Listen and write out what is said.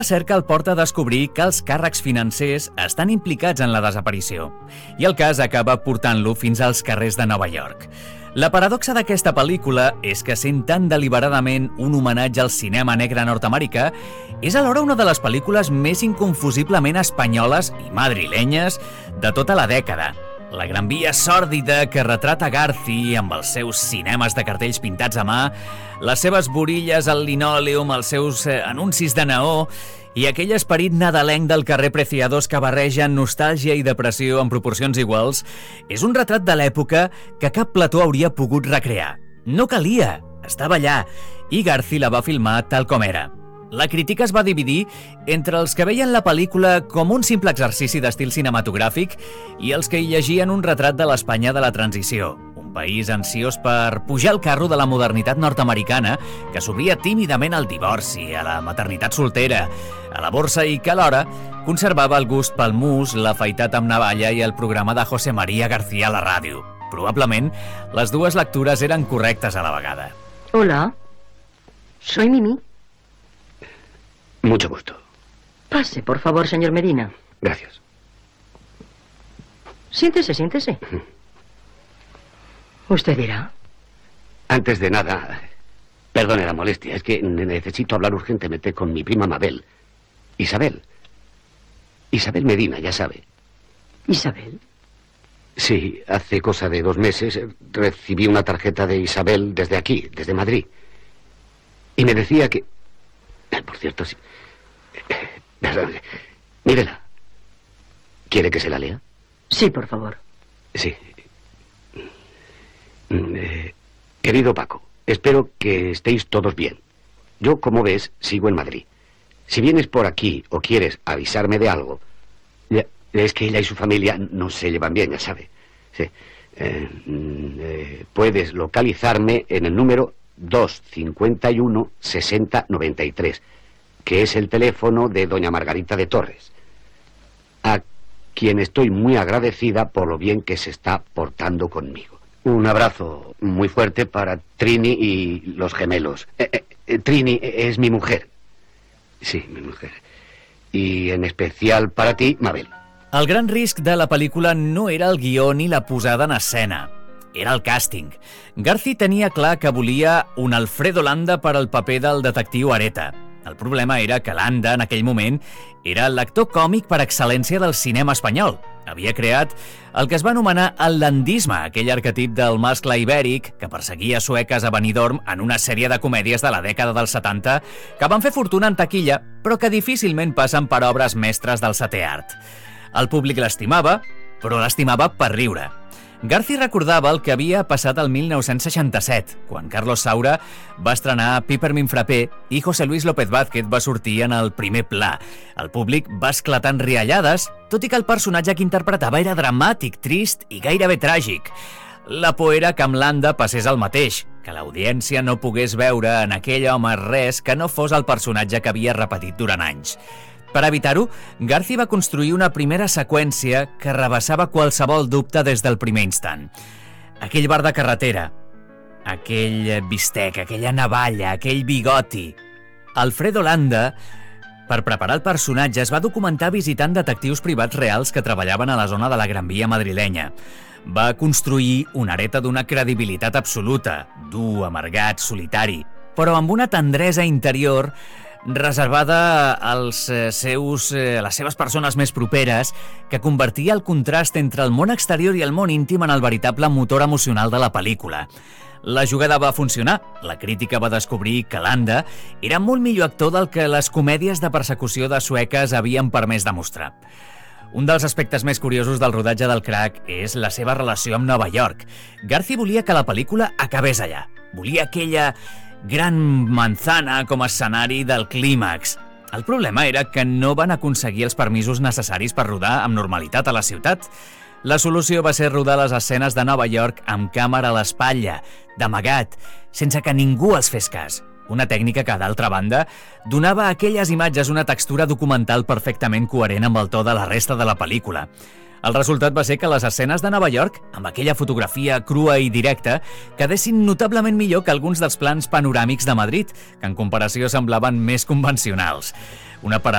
cerca el porta a descobrir que els càrrecs financers estan implicats en la desaparició i el cas acaba portant-lo fins als carrers de Nova York. La paradoxa d'aquesta pel·lícula és que, sent tan deliberadament un homenatge al cinema negre nord-americà, és alhora una de les pel·lícules més inconfusiblement espanyoles i madrilenyes de tota la dècada. La Gran Via sòrdida que retrata Garci amb els seus cinemes de cartells pintats a mà, les seves borilles al linòleum, els seus anuncis de neó i aquell esperit nadalenc del carrer Preciados que barreja nostàlgia i depressió en proporcions iguals, és un retrat de l'època que cap plató hauria pogut recrear. No calia, estava allà, i Garci la va filmar tal com era. La crítica es va dividir entre els que veien la pel·lícula com un simple exercici d'estil cinematogràfic i els que hi llegien un retrat de l'Espanya de la transició, un país ansiós per pujar al carro de la modernitat nord-americana que s'obria tímidament al divorci, a la maternitat soltera, a la borsa i que alhora conservava el gust pel mus, l'afaitat amb navalla i el programa de José María García a la ràdio. Probablement, les dues lectures eren correctes a la vegada. Hola, soy Mimi. Mucho gusto. Pase, por favor, señor Medina. Gracias. Siéntese, siéntese. ¿Usted dirá? Antes de nada, perdone la molestia, es que necesito hablar urgentemente con mi prima Mabel. Isabel. Isabel Medina, ya sabe. ¿Isabel? Sí, hace cosa de 2 meses recibí una tarjeta de Isabel desde aquí, desde Madrid. Y me decía que... Por cierto, sí. Perdón. Mírela. ¿Quiere que se la lea? Sí, por favor. Sí. Querido Paco, espero que estéis todos bien. Yo, como ves, sigo en Madrid. Si vienes por aquí o quieres avisarme de algo, es que ella y su familia no se llevan bien, ya sabe. Sí. Puedes localizarme en el número 251 60 93, que es el teléfono de doña Margarita de Torres, a quien estoy muy agradecida por lo bien que se está portando conmigo. Un abrazo muy fuerte para Trini y los gemelos. Trini es mi mujer. Sí, mi mujer. Y en especial para ti, Mabel. El gran risc de la pel·lícula no era el guió ni la posada en escena. Era el càsting. Garci tenia clar que volia un Alfredo Landa per al paper del detectiu Areta. El problema era que Landa, en aquell moment, era l'actor còmic per excel·lència del cinema espanyol. Havia creat el que es va anomenar el landisme, aquell arquetip del mascle ibèric que perseguia sueques a Benidorm en una sèrie de comèdies de la dècada dels 70 que van fer fortuna en taquilla, però que difícilment passen per obres mestres del setè art. El públic l'estimava, però l'estimava per riure. Garci recordava el que havia passat el 1967, quan Carlos Saura va estrenar Peppermint Frappé i José Luis López Vázquez va sortir en el primer pla. El públic va esclatar en riallades, tot i que el personatge que interpretava era dramàtic, trist i gairebé tràgic. La por era que amb Landa passés el mateix, que l'audiència no pogués veure en aquell home res que no fos el personatge que havia repetit durant anys. Per evitar-ho, Garci va construir una primera seqüència que rebassava qualsevol dubte des del primer instant. Aquell bar de carretera, aquell bistec, aquella navalla, aquell bigoti. Alfredo Landa, per preparar el personatge, es va documentar visitant detectius privats reals que treballaven a la zona de la Gran Via madrilenya. Va construir una Areta d'una credibilitat absoluta, dur, amargat, solitari, però amb una tendresa interior reservada als les seves persones més properes, que convertia el contrast entre el món exterior i el món íntim en el veritable motor emocional de la pel·lícula. La jugada va funcionar. La crítica va descobrir que Landa era molt millor actor del que les comèdies de persecució de sueques havien permès demostrar. Un dels aspectes més curiosos del rodatge del Crack és la seva relació amb Nova York. Garci volia que la pel·lícula acabés allà. Volia aquella gran manzana com a escenari del clímax. El problema era que no van aconseguir els permisos necessaris per rodar amb normalitat a la ciutat. La solució va ser rodar les escenes de Nova York amb càmera a l'espatlla, d'amagat, sense que ningú els fes cas. Una tècnica que, d'altra banda, donava a aquelles imatges una textura documental perfectament coherent amb el to de la resta de la pel·lícula. El resultat va ser que les escenes de Nova York, amb aquella fotografia crua i directa, quedessin notablement millor que alguns dels plans panoràmics de Madrid, que en comparació semblaven més convencionals. Una